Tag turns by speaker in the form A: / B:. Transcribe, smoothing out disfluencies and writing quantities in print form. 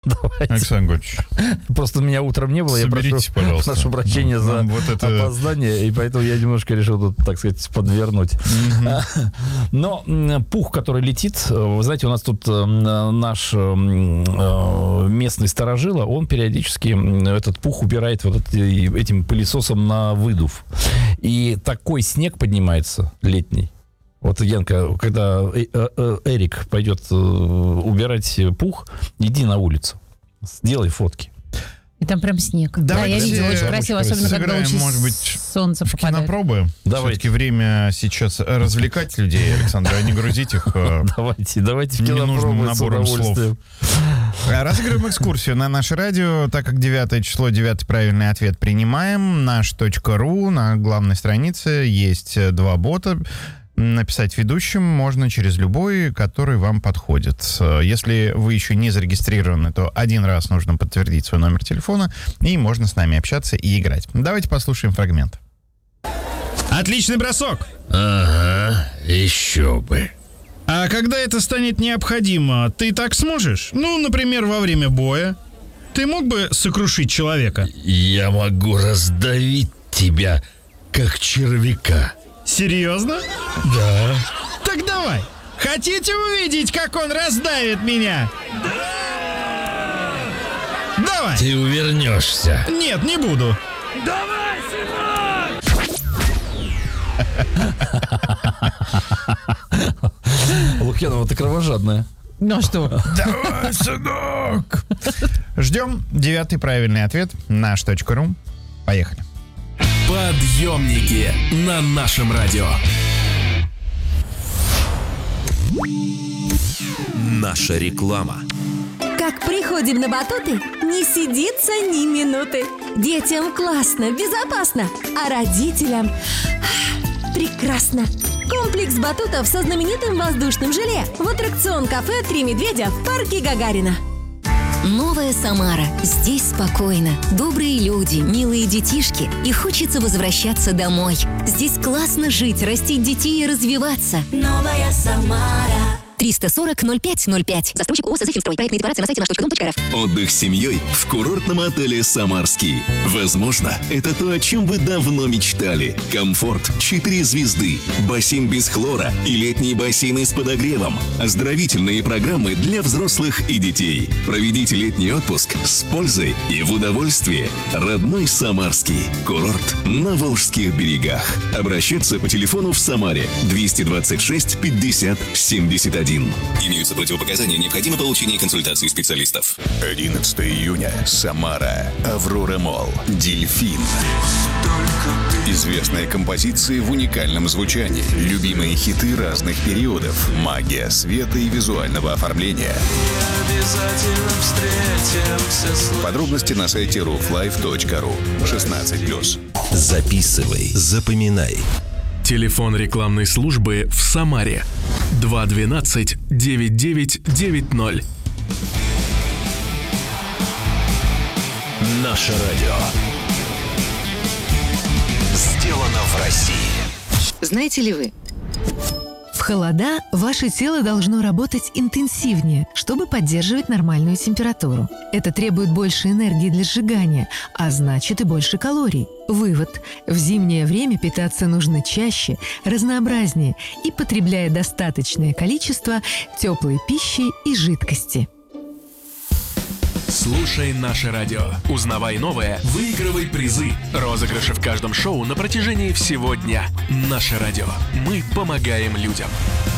A: Давайте.
B: Александр Гольевич.
A: Просто меня утром не было,
B: соберитесь,
A: я
B: пожалуйста.
A: прошу прощения за
B: вот это...
A: опоздание, и поэтому я немножко решил тут, так сказать, подвернуть. Но пух, который летит, вы знаете, у нас тут наш местный старожила, он периодически этот пух убирает вот этим пылесосом на выдув. И такой снег поднимается летний. Вот, Янка, когда Эрик пойдет убирать пух, иди на улицу, сделай фотки.
C: И там прям снег. Да, я видела, очень красиво, особенно когда очень
B: может быть,
C: солнце попадает.
B: Кинопробы.
A: Давайте.
B: Все-таки время сейчас развлекать людей, Александр, а не грузить их
A: Давайте в кинопробы с удовольствием.
B: Разыгрываем экскурсию на наше радио, так как 9 число, 9 правильный ответ принимаем. Наш.ру, на главной странице есть 2 бота. Написать ведущим можно через любой, который вам подходит. Если вы еще не зарегистрированы, то один раз нужно подтвердить свой номер телефона, и можно с нами общаться и играть. Давайте послушаем фрагмент.
D: Отличный бросок.
E: Ага, еще бы.
D: А когда это станет необходимо, ты так сможешь? Ну, например, во время боя. Ты мог бы сокрушить человека?
E: Я могу раздавить тебя, как червяка.
D: Серьезно?
E: Да.
D: Так давай. Хотите увидеть, как он раздавит меня? Да! Давай.
E: Ты увернешься.
D: Нет, не буду.
F: Давай, сынок!
A: Лукьянова, ты кровожадная.
C: Ну а что?
B: Давай, сынок! Ждем 9-й правильный ответ. Наш.ру. Поехали.
G: Подъемники на нашем радио. Наша реклама.
H: Как приходим на батуты, не сидится ни минуты. Детям классно, безопасно, а родителям прекрасно. Комплекс батутов со знаменитым воздушным желе в аттракцион-кафе «Три медведя» в парке Гагарина.
I: Новая Самара. Здесь спокойно. Добрые люди, милые детишки. И хочется возвращаться домой. Здесь классно жить, растить детей и развиваться.
H: Новая Самара.
I: 340-05-05. Застройщик ООО «Сазыхинстрой». Проектная декларация на сайте наш.ру.рф.
G: Отдых с семьей в курортном отеле «Самарский». Возможно, это то, о чем вы давно мечтали. Комфорт, 4 звезды, бассейн без хлора и летние бассейны с подогревом. Оздоровительные программы для взрослых и детей. Проведите летний отпуск с пользой и в удовольствии. Родной Самарский. Курорт на Волжских берегах. Обращаться по телефону в Самаре 226 50 71. Имеются противопоказания, необходимо получение консультации специалистов. 11 июня. Самара. Аврора Молл. Дельфин. Известные композиции в уникальном звучании. Любимые хиты разных периодов. Магия света и визуального оформления. Подробности на сайте rooflife.ru. 16+. Записывай, запоминай.
J: Телефон рекламной службы в Самаре 212-9990.
G: Наше радио. Сделано в России.
K: Знаете ли вы? В холода ваше тело должно работать интенсивнее, чтобы поддерживать нормальную температуру. Это требует больше энергии для сжигания, а значит и больше калорий. Вывод. В зимнее время питаться нужно чаще, разнообразнее и потребляя достаточное количество теплой пищи и жидкости.
J: Слушай наше радио. Узнавай новое, выигрывай призы. Розыгрыши в каждом шоу на протяжении всего дня. Наше радио. Мы помогаем людям.